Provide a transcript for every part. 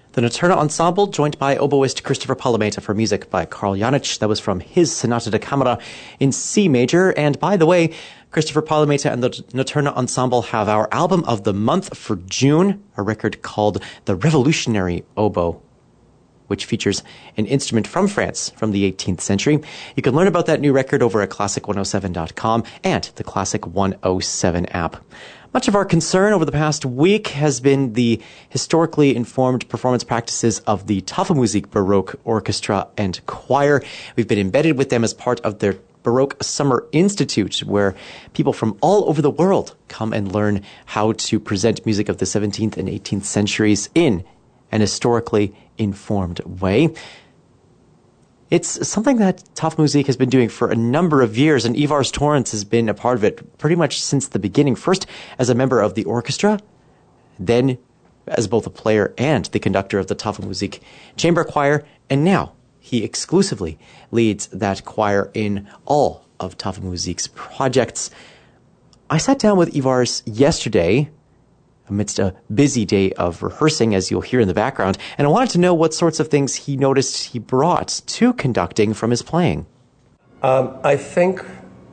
The Nocturna Ensemble, joined by oboist Christopher Palameta for music by Karl Janich. That was from his Sonata da Camera in C major. And by the way, Christopher Palameta and the Nocturna Ensemble have our album of the month for June, a record called The Revolutionary Oboe, which features an instrument from France from the 18th century. You can learn about that new record over at classic107.com and the Classic 107 app. Much of our concern over the past week has been the historically informed performance practices of the Tafelmusik Baroque Orchestra and Choir. We've been embedded with them as part of their Baroque Summer Institute, where people from all over the world come and learn how to present music of the 17th and 18th centuries in an historically informed way. It's something that Tafelmusik has been doing for a number of years, and Ivars Torrents has been a part of it pretty much since the beginning. First as a member of the orchestra, then as both a player and the conductor of the Tafelmusik Chamber Choir, and now he exclusively leads that choir in all of Tafelmusik's projects. I sat down with Ivars yesterday amidst a busy day of rehearsing, as you'll hear in the background, and I wanted to know what sorts of things he noticed he brought to conducting from his playing. I think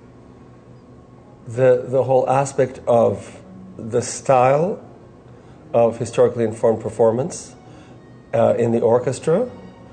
the whole aspect of the style of historically informed performance in the orchestra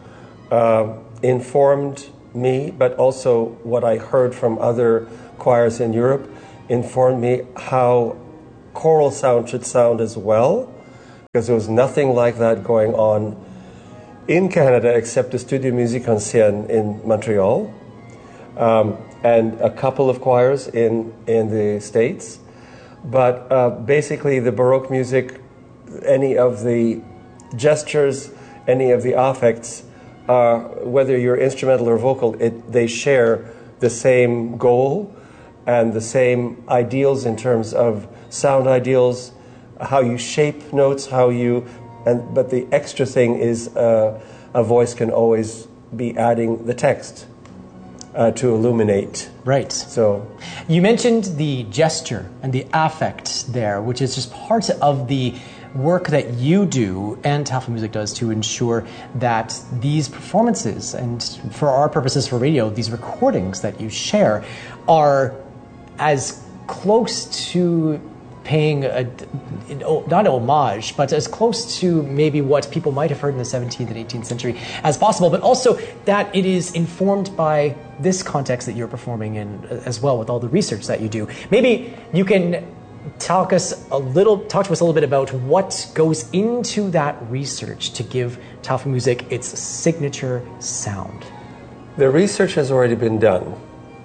informed me, but also what I heard from other choirs in Europe informed me how choral sound should sound as well, because there was nothing like that going on in Canada except the Studio Musique Ancienne in Montreal, and a couple of choirs in the States. But basically the Baroque music, any of the gestures, any of the affects, whether you're instrumental or vocal, they share the same goal and the same ideals in terms of sound ideals, how you shape notes, but the extra thing is a voice can always be adding the text to illuminate. Right. So you mentioned the gesture and the affect there, which is just part of the work that you do and Tafelmusik does to ensure that these performances, and for our purposes for radio, these recordings that you share, are as close to paying not homage, but as close to maybe what people might have heard in the 17th and 18th century as possible, but also that it is informed by this context that you're performing in as well, with all the research that you do. Maybe you can talk to us a little bit about what goes into that research to give Tafelmusik its signature sound. The research has already been done.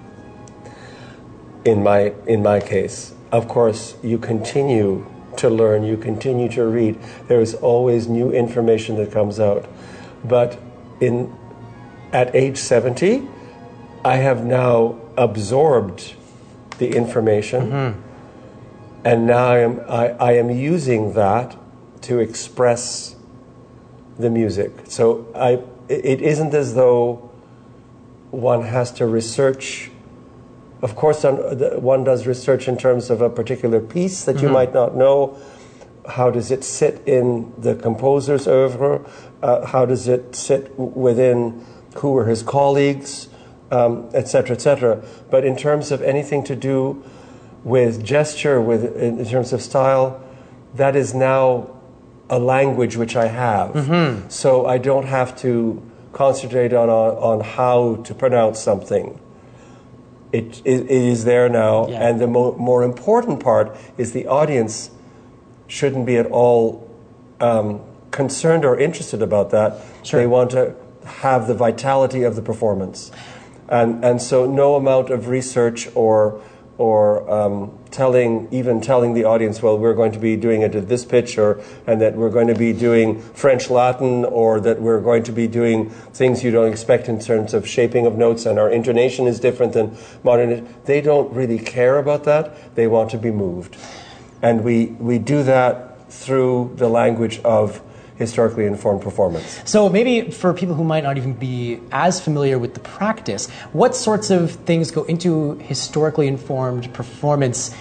In my case, of course, you continue to learn, you continue to read. There is always new information that comes out. But at age 70, I have now absorbed the information, and now I am using that to express the music. So it isn't as though one has to research. Of course, one does research in terms of a particular piece that you might not know. How does it sit in the composer's oeuvre? How does it sit within who are his colleagues, et cetera, et cetera. But in terms of anything to do with gesture, in terms of style, that is now a language which I have. So I don't have to concentrate on how to pronounce something. It is there now, and the more important part is the audience shouldn't be at all concerned or interested about that. Sure. They want to have the vitality of the performance, and so no amount of research or telling the audience, well, we're going to be doing it at this pitch, and that we're going to be doing French Latin, or that we're going to be doing things you don't expect in terms of shaping of notes, and our intonation is different than modern. They don't really care about that. They want to be moved. And we do that through the language of historically informed performance. So maybe for people who might not even be as familiar with the practice, what sorts of things go into historically informed performance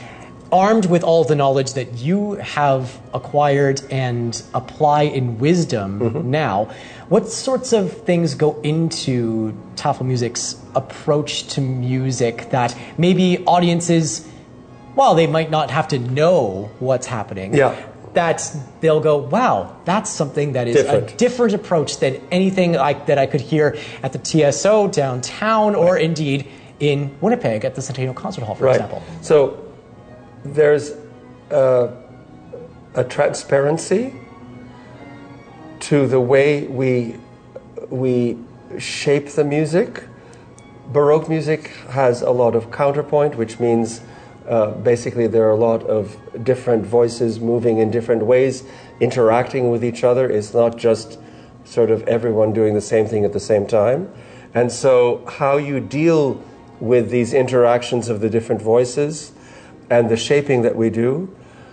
armed with all the knowledge that you have acquired and apply in wisdom now, what sorts of things go into Tafelmusic's approach to music that maybe audiences, while they might not have to know what's happening, that they'll go, wow, that's something that is a different approach than anything that I could hear at the TSO downtown or indeed in Winnipeg at the Centennial Concert Hall, for example. So there's a transparency to the way we shape the music. Baroque music has a lot of counterpoint, which means basically there are a lot of different voices moving in different ways, interacting with each other. It's not just sort of everyone doing the same thing at the same time. And so how you deal with these interactions of the different voices and the shaping that we do.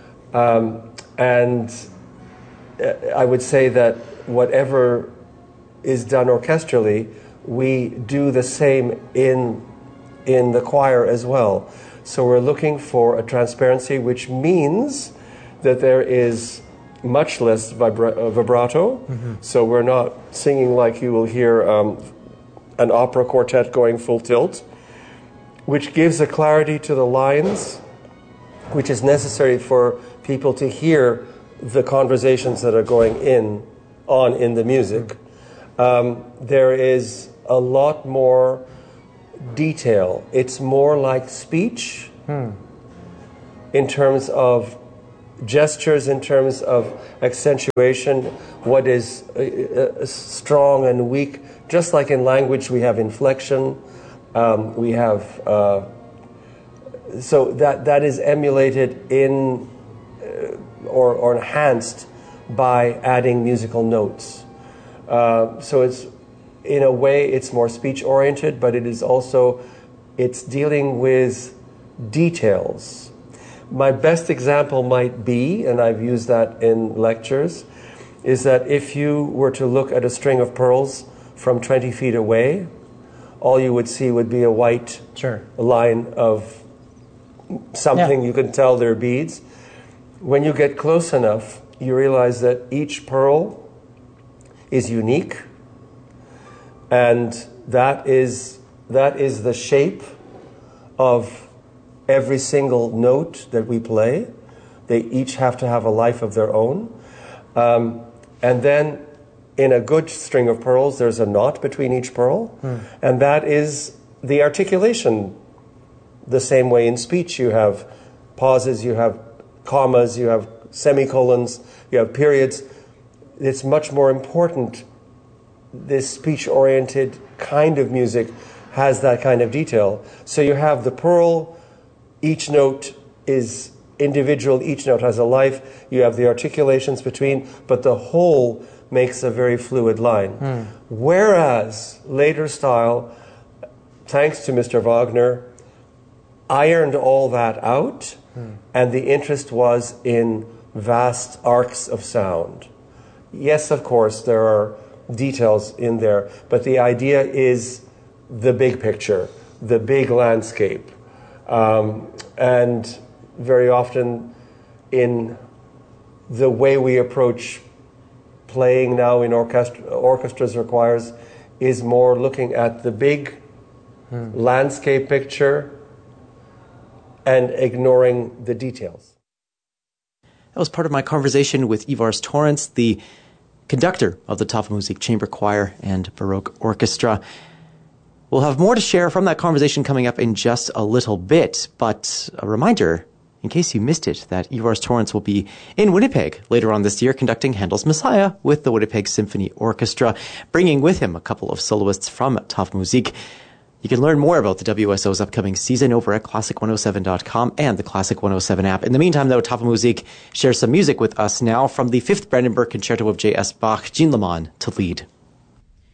And I would say that whatever is done orchestrally, we do the same in the choir as well. So we're looking for a transparency, which means that there is much less vibrato. So we're not singing like you will hear an opera quartet going full tilt, which gives a clarity to the lines, which is necessary for people to hear the conversations that are going on in the music. There is a lot more detail. It's more like speech in terms of gestures, in terms of accentuation, what is strong and weak. Just like in language, we have inflection, we have... so that is emulated in or enhanced by adding musical notes. So it's, in a way, it's more speech-oriented, but it is also, it's dealing with details. My best example might be, and I've used that in lectures, is that if you were to look at a string of pearls from 20 feet away, all you would see would be a white line of something. You can tell they're beads. When you get close enough, you realize that each pearl is unique, and that is the shape of every single note that we play. They each have to have a life of their own. And then in a good string of pearls, there's a knot between each pearl, and that is the articulation. The same way in speech, you have pauses, you have commas, you have semicolons, you have periods. It's much more important. This speech-oriented kind of music has that kind of detail. So you have the pearl, each note is individual, each note has a life, you have the articulations between, but the whole makes a very fluid line. Whereas later style, thanks to Mr. Wagner, ironed all that out, and the interest was in vast arcs of sound. Yes, of course, there are details in there, but the idea is the big picture, the big landscape. And very often in the way we approach playing now in orchestras or choirs is more looking at the big landscape picture and ignoring the details. That was part of my conversation with Ivars Torrents, the conductor of the Tafelmusik Chamber Choir and Baroque Orchestra. We'll have more to share from that conversation coming up in just a little bit, but a reminder, in case you missed it, that Ivars Torrents will be in Winnipeg later on this year conducting Handel's Messiah with the Winnipeg Symphony Orchestra, bringing with him a couple of soloists from Tafelmusik. You can learn more about the WSO's upcoming season over at classic107.com and the Classic 107 app. In the meantime, though, Tafelmusik shares some music with us now from the 5th Brandenburg Concerto of J.S. Bach, Jean Lemon to lead.